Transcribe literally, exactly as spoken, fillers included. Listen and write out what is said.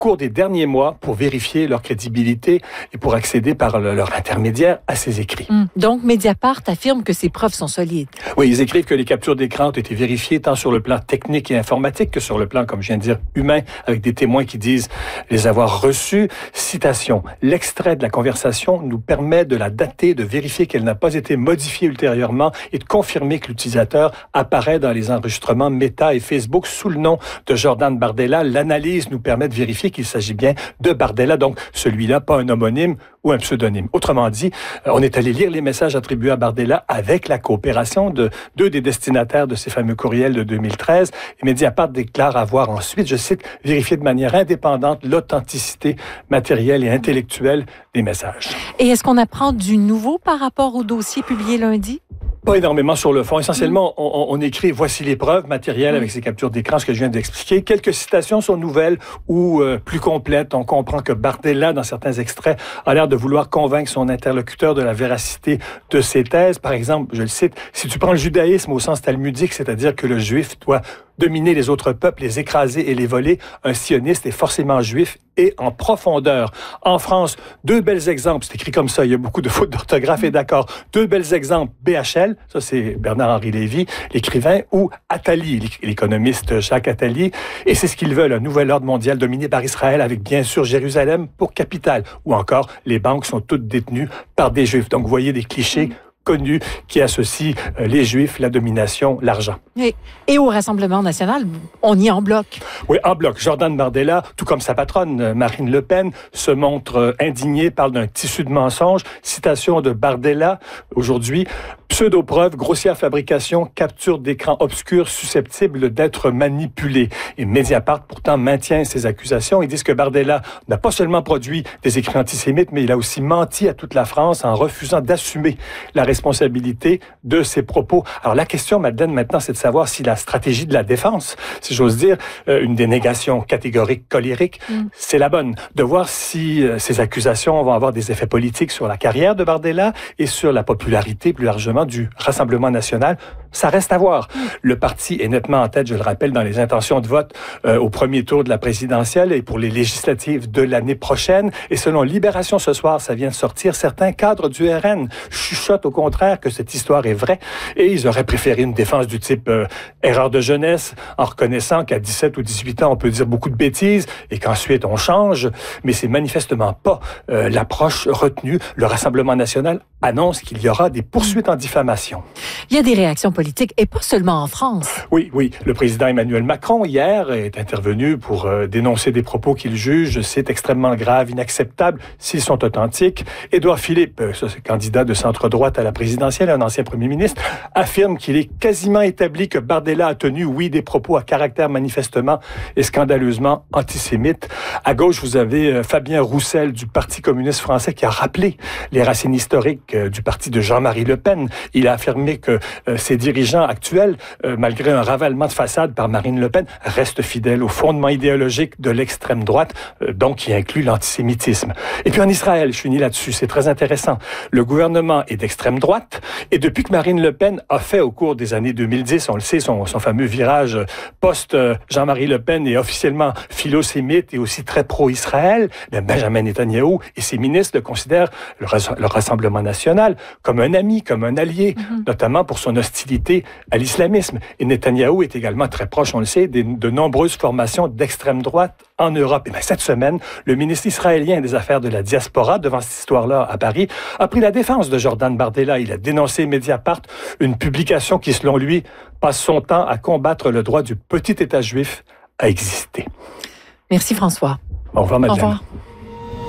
cours des derniers mois pour vérifier leur crédibilité et pour accéder par le, leur intermédiaire à ces écrits. Hum. Donc, Mediapart affirme que ces preuves sont solides. Oui, ils écrivent que les captures d'écran ont été vérifiées tant sur le plan technique et informatique que sur le plan, comme je viens de dire, humain, avec des témoins qui disent les avoir reçus. Citation, l'extrait de la conversation nous permet de la dater, de vérifier qu'elle n'a pas été modifiée ultérieurement et de confirmer que l'utilisateur apparaît dans les enregistrements Meta et Facebook sous le nom de Jordan Bardella. L'analyse nous permet de vérifier qu'il s'agit bien de Bardella, donc celui-là, pas un homonyme ou un pseudonyme. Autrement dit, on est allé lire les messages attribués à Bardella avec la coopération de deux des destinataires de ces fameux courriels de deux mille treize. Et Mediapart déclare avoir ensuite, je cite, vérifié de manière indépendante l'authenticité matérielle et intellectuelle des messages. Et est-ce qu'on apprend du nouveau par rapport au dossier publié lundi? Pas énormément sur le fond. Essentiellement, on, on écrit « Voici les preuves matérielles » avec ces captures d'écran, ce que je viens d'expliquer. Quelques citations sont nouvelles ou euh, plus complètes. On comprend que Bardella, dans certains extraits, a l'air de vouloir convaincre son interlocuteur de la véracité de ses thèses. Par exemple, je le cite, « Si tu prends le judaïsme au sens talmudique, c'est-à-dire que le juif doit dominer les autres peuples, les écraser et les voler, un sioniste est forcément juif et en profondeur. » En France, deux belles exemples, c'est écrit comme ça, il y a beaucoup de fautes d'orthographe et d'accord. Deux belles exemples, B H L, ça c'est Bernard-Henri Lévy, l'écrivain, ou Attali, l'économiste Jacques Attali, et c'est ce qu'ils veulent, un nouvel ordre mondial dominé par Israël avec bien sûr Jérusalem pour capitale, ou encore les banques sont toutes détenues par des juifs. Donc vous voyez des clichés connus qui associent euh, les Juifs, la domination, l'argent. Et, et au Rassemblement national, on y est en bloc. Oui, en bloc. Jordan Bardella, tout comme sa patronne, Marine Le Pen, se montre euh, indignée, parle d'un tissu de mensonges. Citation de Bardella, aujourd'hui, pseudo-preuve, grossière fabrication, capture d'écran obscur susceptible d'être manipulé. Et Mediapart, pourtant, maintient ces accusations. Ils disent que Bardella n'a pas seulement produit des écrits antisémites, mais il a aussi menti à toute la France en refusant d'assumer la responsabilité de ses propos. Alors la question, Madeleine, maintenant, c'est de savoir si la stratégie de la défense, si j'ose dire, euh, une dénégation catégorique, colérique, mm. c'est la bonne. De voir si euh, ces accusations vont avoir des effets politiques sur la carrière de Bardella et sur la popularité, plus largement, du Rassemblement national. Ça reste à voir. Mm. Le parti est nettement en tête, je le rappelle, dans les intentions de vote euh, au premier tour de la présidentielle et pour les législatives de l'année prochaine. Et selon Libération ce soir, ça vient de sortir, certains cadres du R N chuchotent au contraire que cette histoire est vraie et ils auraient préféré une défense du type euh, erreur de jeunesse en reconnaissant qu'à dix-sept ou dix-huit ans, on peut dire beaucoup de bêtises et qu'ensuite on change. Mais c'est manifestement pas euh, l'approche retenue. Le Rassemblement national annonce qu'il y aura des poursuites en diffamation. Il y a des réactions politiques et pas seulement en France. Oui, oui. Le président Emmanuel Macron, hier, est intervenu pour euh, dénoncer des propos qu'il juge, je cite, extrêmement graves, inacceptables, s'ils sont authentiques. Édouard Philippe, ça, c'est candidat de centre-droite à la présidentielle, un ancien premier ministre, affirme qu'il est quasiment établi que Bardella a tenu, oui, des propos à caractère manifestement et scandaleusement antisémite. À gauche, vous avez euh, Fabien Roussel du Parti communiste français qui a rappelé les racines historiques euh, du parti de Jean-Marie Le Pen. Il a affirmé que euh, ses dirigeants actuels, euh, malgré un ravalement de façade par Marine Le Pen, restent fidèles aux fondements idéologiques de l'extrême droite, euh, donc qui inclut l'antisémitisme. Et puis en Israël, je finis là-dessus, c'est très intéressant. Le gouvernement est d'extrême droite et depuis que Marine Le Pen a fait au cours des années deux mille dix, on le sait, son, son fameux virage post-Jean-Marie Le Pen est officiellement philosémite et aussi très pro-Israël, bien Benjamin Netanyahou et ses ministres le considèrent, le, le Rassemblement national, comme un ami, comme un allié, mm-hmm. notamment pour son hostilité à l'islamisme. Et Netanyahou est également très proche, on le sait, de, de nombreuses formations d'extrême droite en Europe. Et bien, cette semaine, le ministre israélien des Affaires de la diaspora, devant cette histoire-là à Paris, a pris la défense de Jordan Bardella. Il a dénoncé Mediapart, une publication qui, selon lui, passe son temps à combattre le droit du petit État juif à exister. Merci François. Au revoir, Madeleine. Au revoir.